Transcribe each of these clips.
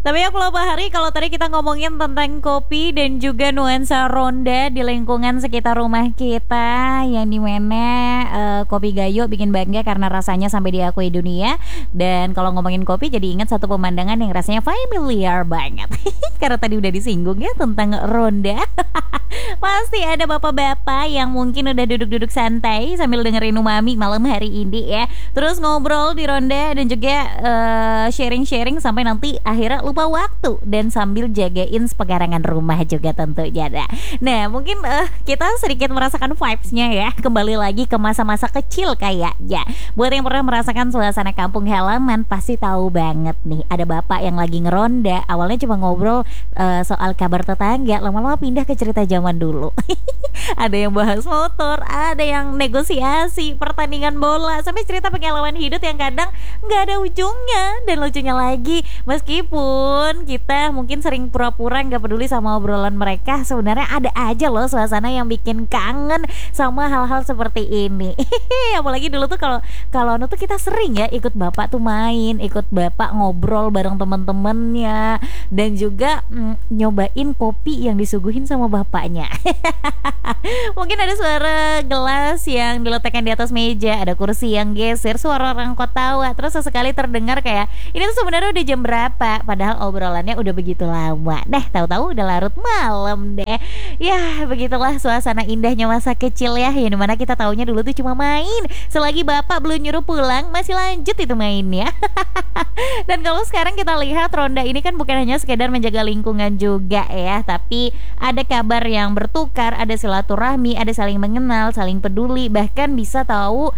Tapi ya kalau Bahari, kalau tadi kita ngomongin tentang kopi dan juga nuansa ronda di lingkungan sekitar rumah kita, yang dimana kopi Gayo bikin bangga karena rasanya sampai diakui dunia. Dan kalau ngomongin kopi jadi ingat satu pemandangan yang rasanya familiar banget. Karena tadi udah disinggung ya tentang ronda. Pasti ada bapak-bapak yang mungkin udah duduk-duduk santai sambil dengerin Umami malam hari ini ya. Terus ngobrol di ronda dan juga sharing-sharing sampai nanti akhirnya lupa waktu dan sambil jagain pekarangan rumah juga tentunya. Nah mungkin kita sedikit merasakan vibes-nya ya. Kembali lagi ke masa-masa kecil kayaknya. Buat yang pernah merasakan suasana kampung halaman pasti tahu banget nih, ada bapak yang lagi ngeronda. Awalnya cuma ngobrol soal kabar tetangga, lama-lama pindah ke cerita zaman dulu. Ada yang bahas motor, ada yang negosiasi, pertandingan bola, sampai cerita pengalaman hidup yang kadang nggak ada ujungnya. Dan lucunya lagi, meskipun kita mungkin sering pura-pura nggak peduli sama obrolan mereka, sebenarnya ada aja loh suasana yang bikin kangen sama hal-hal seperti ini. Apalagi dulu tuh kalau tuh kita sering ya ikut bapak tuh main, ikut bapak ngobrol bareng teman-temannya, dan juga nyobain kopi yang disuguhin sama bapaknya. Mungkin ada suara gelas yang diletakkan di atas meja, ada kursi yang geser, suara orang ketawa, terus sesekali terdengar kayak ini tuh sebenarnya udah jam berapa, padahal obrolannya udah begitu lama. Tahu-tahu udah larut malam deh. Ya begitulah suasana indahnya masa kecil ya, yang dimana kita taunya dulu tuh cuma main, selagi bapak belum nyuruh pulang masih lanjut itu mainnya. Dan kalau sekarang kita lihat ronda ini kan bukan hanya sekedar menjaga lingkungan juga ya, tapi ada kabar yang bertukar, ada silaturahmi, ada saling mengenal, saling peduli, bahkan bisa tahu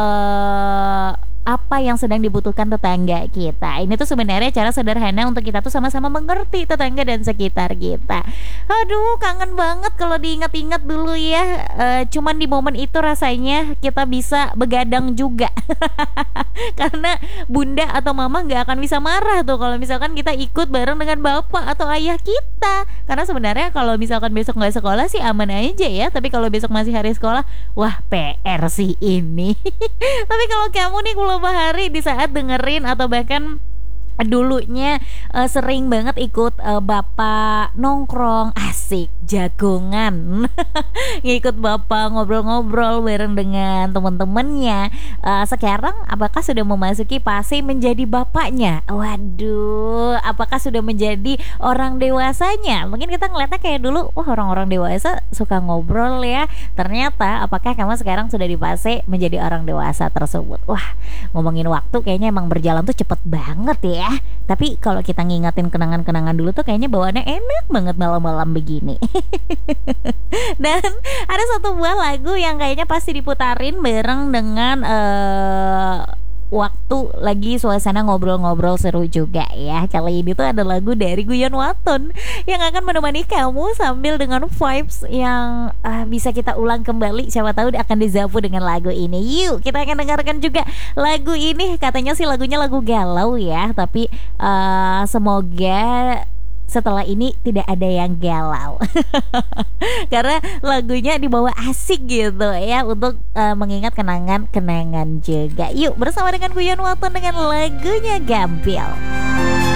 apa yang sedang dibutuhkan tetangga kita. Ini tuh sebenarnya cara sederhana untuk kita tuh sama-sama mengerti tetangga dan sekitar kita. Aduh, kangen banget kalau diingat-ingat dulu ya. Cuman di momen itu rasanya kita bisa begadang juga. Karena bunda atau mama nggak akan bisa marah tuh kalau misalkan kita ikut bareng dengan bapak atau ayah kita. Karena sebenarnya kalau misalkan besok nggak sekolah sih aman aja ya. Tapi kalau besok masih hari sekolah, wah PR sih ini. Tapi kalau kamu nih Bahari di saat dengerin atau bahkan dulunya sering banget ikut bapak nongkrong, asik jagongan. Ngikut bapak ngobrol-ngobrol bareng dengan teman-temannya. Sekarang apakah sudah memasuki fase menjadi bapaknya? Waduh, apakah sudah menjadi orang dewasanya? Mungkin kita ngeliatnya kayak dulu, wah orang-orang dewasa suka ngobrol ya. Ternyata apakah kamu sekarang sudah di fase menjadi orang dewasa tersebut? Wah, ngomongin waktu kayaknya emang berjalan tuh cepet banget ya. Tapi kalau kita ngingetin kenangan-kenangan dulu tuh kayaknya bawaannya enak banget malam-malam begini. Dan ada satu buah lagu yang kayaknya pasti diputarin bareng dengan waktu lagi suasana ngobrol-ngobrol seru juga ya. Kali ini tuh ada lagu dari Guyon Waton yang akan menemani kamu sambil dengan vibes yang bisa kita ulang kembali. Siapa tahu akan dizapu dengan lagu ini. Yuk kita akan dengarkan juga lagu ini. Katanya sih lagunya lagu galau ya, tapi semoga setelah ini tidak ada yang galau. Karena lagunya dibawa asik gitu ya, untuk mengingat kenangan-kenangan juga. Yuk bersama dengan Guyon Waton dengan lagunya Gampil.